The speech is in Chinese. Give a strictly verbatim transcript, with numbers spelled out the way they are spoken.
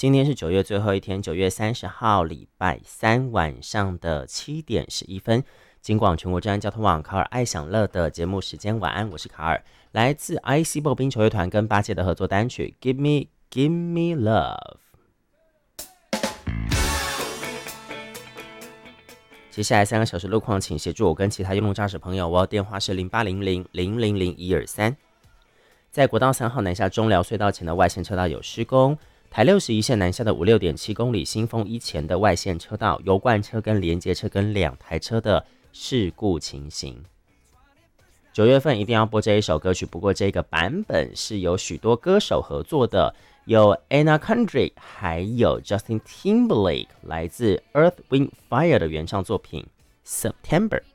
今天是九月最后一天，九月三十号，礼拜三晚上的七点十一分。金广全国治安交通网卡尔爱享乐的节目时间，晚安，我是卡尔。来自 I C 步兵球乐团跟八戒的合作单曲 Give Me Give Me Love。接下来三个小时路况，请协助我跟其他用路驾驶朋友哦。电话是零八零零零零零一二三。在国道三号南下中寮隧道前的外线车道有施工。台六十一线南下的五六点七公里新丰一前的外线车道，油罐车跟连接车跟两台车的事故情形。九月份一定要播这一首歌曲，不过这个版本是有许多歌手合作的，有 Anna Kendrick 还有 Justin Timberlake， 来自 Earth Wind Fire 的原创作品 September。